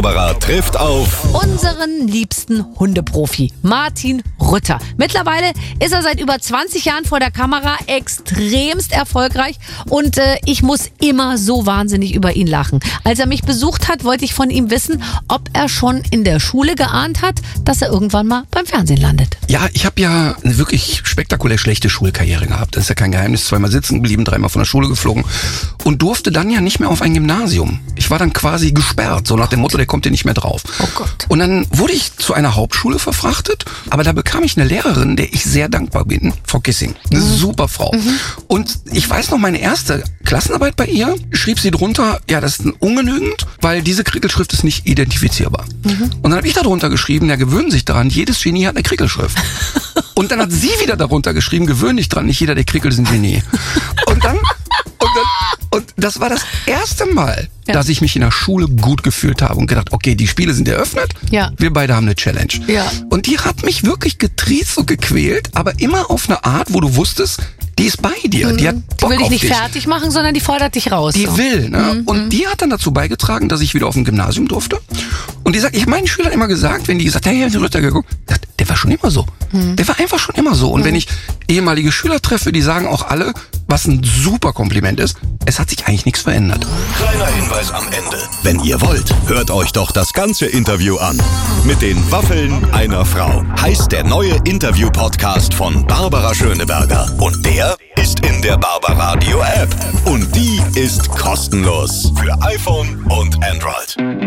Barbara trifft auf unseren liebsten Hundeprofi, Martin Rütter. Mittlerweile ist er seit über 20 Jahren vor der Kamera extremst erfolgreich und ich muss immer so wahnsinnig über ihn lachen. Als er mich besucht hat, wollte ich von ihm wissen, ob er schon in der Schule geahnt hat, dass er irgendwann mal beim Fernsehen landet. Ja, ich habe ja eine wirklich spektakulär schlechte Schulkarriere gehabt. Das ist ja kein Geheimnis. 2-mal sitzen geblieben, 3-mal von der Schule geflogen und durfte dann ja nicht mehr auf ein Gymnasium. Ich war dann quasi gesperrt, so nach dem Motto, der kommt hier nicht mehr drauf. Oh Gott. Und dann wurde ich zu einer Hauptschule verfrachtet, aber da bekam ich eine Lehrerin, der ich sehr dankbar bin, Frau Kissing. Eine super Frau. Und ich weiß noch, meine erste Klassenarbeit bei ihr schrieb sie drunter, ja, das ist ungenügend, weil diese Krickelschrift ist nicht identifizierbar. Und dann habe ich da drunter geschrieben, ja, gewöhnen sich daran, jedes Genie hat eine Krickelschrift. Und dann hat sie wieder darunter geschrieben, gewöhnen dich dran, nicht jeder, der krickelt, ist ein Genie. Und das war das erste Mal, dass ich mich in der Schule gut gefühlt habe und gedacht, okay, die Spiele sind eröffnet, wir beide haben eine Challenge. Ja. Und die hat mich wirklich getriezt und gequält, aber immer auf eine Art, wo du wusstest, die ist bei dir. Die hat Bock will dich auf nicht dich. fertig machen, sondern die fordert dich raus. Die so. will, ne? Und die hat dann dazu beigetragen, dass ich wieder auf dem Gymnasium durfte. Und die sagt, meinen Schülern hat immer gesagt, wenn die gesagt, hey, Herr Rütter geguckt, der war schon immer so. Der war einfach schon immer so. Und wenn ich ehemalige Schüler treffe, die sagen auch alle, was ein super Kompliment ist, es hat sich eigentlich nichts verändert. Kleiner Hinweis am Ende. Wenn ihr wollt, hört euch doch das ganze Interview an. Mit den Waffeln einer Frau heißt der neue Interview-Podcast von Barbara Schöneberger. Und der ist in der Barbaradio App. Und die ist kostenlos für iPhone und Android.